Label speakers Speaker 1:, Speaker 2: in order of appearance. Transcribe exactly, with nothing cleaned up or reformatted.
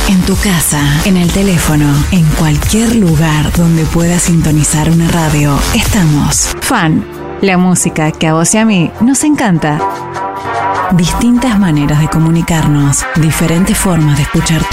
Speaker 1: En tu casa, en el teléfono, en cualquier lugar donde puedas sintonizar una radio, estamos. Fan, la música que a vos y a mí nos encanta. Distintas maneras de comunicarnos, diferentes formas de escuchar